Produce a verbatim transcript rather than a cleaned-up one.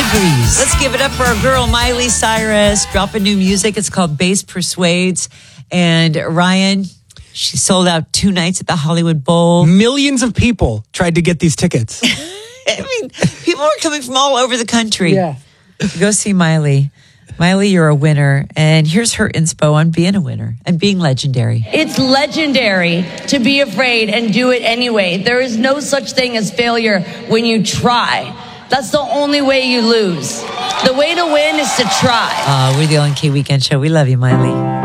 degrees. Let's give it up for our girl, Miley Cyrus, dropping new music. It's called Bass Persuades. And Ryan, she sold out two nights at the Hollywood Bowl. Millions of people tried to get these tickets. I mean, people are coming from all over the country. Yeah. To go see Miley. Miley, you're a winner. And here's her inspo on being a winner and being legendary. It's legendary to be afraid and do it anyway. There is no such thing as failure when you try. That's the only way you lose. The way to win is to try. Uh, we're the L N K Weekend Show. We love you, Miley.